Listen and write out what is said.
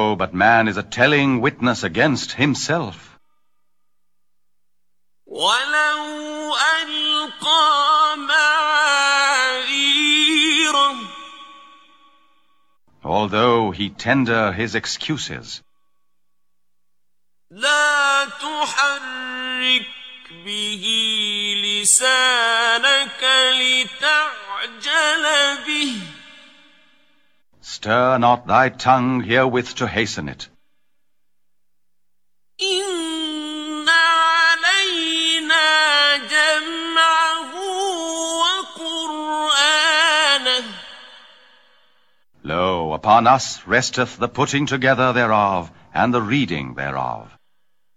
No, but man is a telling witness against himself. وَلَوْ أَلْقَىٰ مَعَاذِيرَهُ. Although he tender his excuses. لَا تُحَرِّكْ بِهِ لِسَانَكَ لِتَعْجَلَ بِهِ. Stir not thy tongue herewith to hasten it. إِنَّ عَلَيْنَا جَمْعَهُ وَقُرْآنَهُ. Lo, upon us resteth the putting together thereof, and the reading thereof.